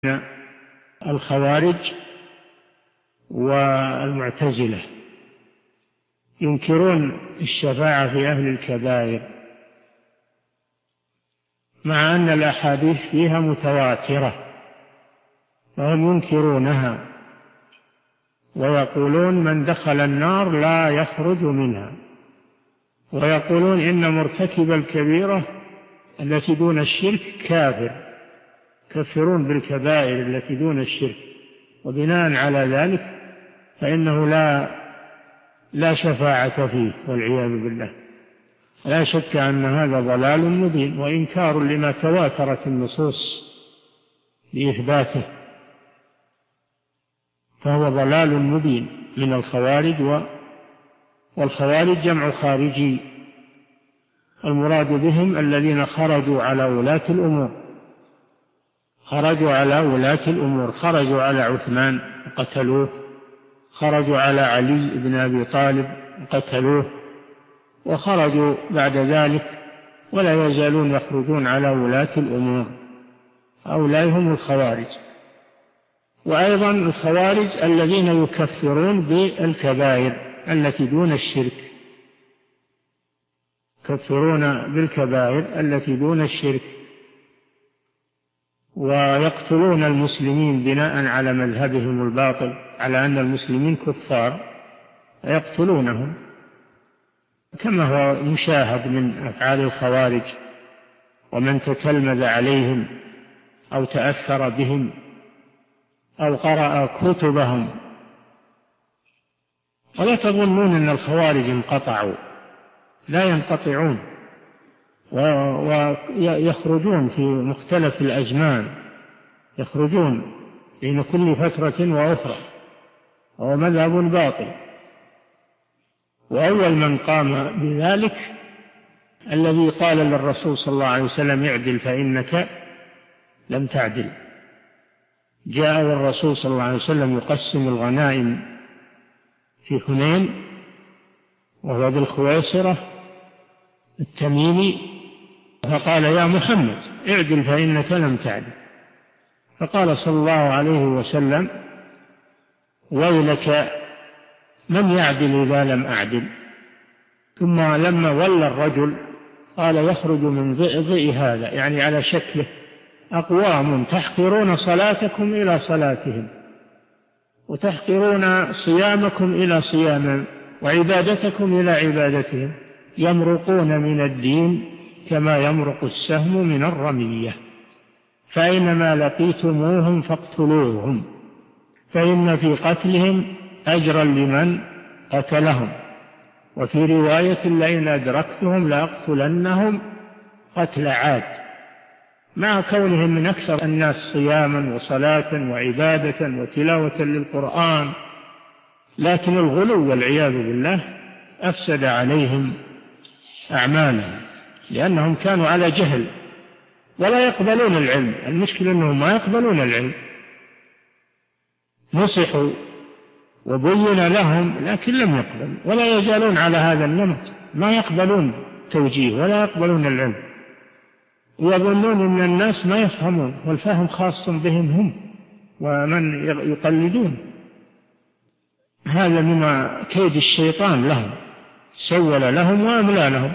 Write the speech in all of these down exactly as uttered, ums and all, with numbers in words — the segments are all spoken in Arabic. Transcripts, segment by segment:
الخوارج والمعتزلة ينكرون الشفاعة في أهل الكبائر، مع أن الأحاديث فيها متواترة، فهم ينكرونها ويقولون من دخل النار لا يخرج منها، ويقولون إن مرتكب الكبيرة التي دون الشرك كافر، كفرون بالكبائر التي دون الشرك، وبناء على ذلك فإنه لا لا شفاعة فيه والعياذ بالله. لا شك أن هذا ضلال مبين وإنكار لما تواترت النصوص لإثباته، فهو ضلال مبين من الخوارج و والخوارج جمع خارجي، المراد بهم الذين خرجوا على ولاة الأمور، خرجوا على ولاة الأمور، خرجوا على عثمان وقتلوه، خرجوا على علي بن أبي طالب وقتلوه، وخرجوا بعد ذلك ولا يزالون يخرجون على ولاة الأمور، هؤلاء هم الخوارج. وأيضا الخوارج الذين يكفرون بالكبائر التي دون الشرك، يكفرون بالكبائر التي دون الشرك، ويقتلون المسلمين بناء على مذهبهم الباطل، على أن المسلمين كفار يقتلونهم، كما هو مشاهد من أفعال الخوارج ومن تتلمذ عليهم أو تأثر بهم أو قرأ كتبهم. ولا تظنون أن الخوارج انقطعوا، لا ينقطعون، ويخرجون في مختلف الأزمان، يخرجون بين كل فترة وأخرى، وهو مذهب باطل. وأول من قام بذلك الذي قال للرسول صلى الله عليه وسلم اعدل فإنك لم تعدل. جاء الرسول صلى الله عليه وسلم يقسم الغنائم في حنين، وهو ذو الخويصرة التميمي، فقال يا محمد اعدل فإنك لم تعدل، فقال صلى الله عليه وسلم ويلك من يعدل إذا لم أعدل. ثم لما ولى الرجل قال يخرج من ضئ هذا، يعني على شكله، أقوام تحقرون صلاتكم إلى صلاتهم، وتحقرون صيامكم إلى صيامهم، وعبادتكم إلى عبادتهم، يمرقون من الدين كما يمرق السهم من الرمية، فأينما لقيتموهم فاقتلوهم، فإن في قتلهم أجرا لمن قتلهم، وفي رواية لئن أدركتهم لأقتلنهم قتل عاد، مع كونهم من أكثر الناس صياما وصلاة وعبادة وتلاوة للقرآن، لكن الغلو والعياذ بالله أفسد عليهم أعمالهم، لأنهم كانوا على جهل ولا يقبلون العلم. المشكلة أنهم ما يقبلون العلم، نصحوا وبين لهم لكن لم يقبلوا، ولا يزالون على هذا النمط، ما يقبلون توجيه ولا يقبلون العلم، ويظنون أن الناس ما يفهمون، والفهم خاص بهم هم ومن يقلدون. هذا من كيد الشيطان لهم، سول لهم وأملى لهم،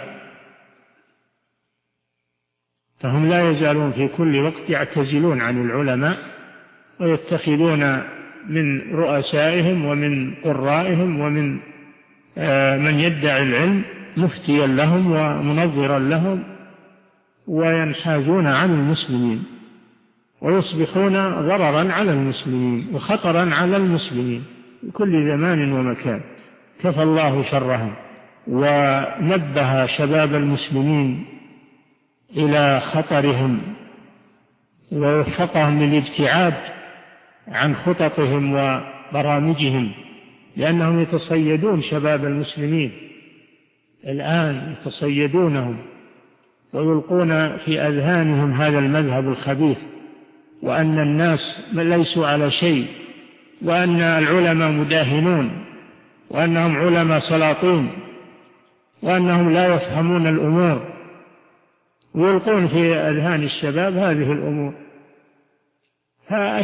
فهم لا يزالون في كل وقت يعتزلون عن العلماء، ويتخذون من رؤسائهم ومن قرائهم ومن من يدعي العلم مفتيا لهم ومنظرا لهم، وينحازون عن المسلمين ويصبحون ضررا على المسلمين وخطرا على المسلمين في كل زمان ومكان. كفى الله شرهم، ونبه شباب المسلمين إلى خطرهم، ووفقهم للابتعاد عن خططهم وبرامجهم، لأنهم يتصيدون شباب المسلمين الآن، يتصيدونهم ويلقون في أذهانهم هذا المذهب الخبيث، وأن الناس ليسوا على شيء، وأن العلماء مداهنون، وأنهم علماء سلاطين، وأنهم لا يفهمون الأمور، ويلقون في أذهان الشباب هذه الأمور.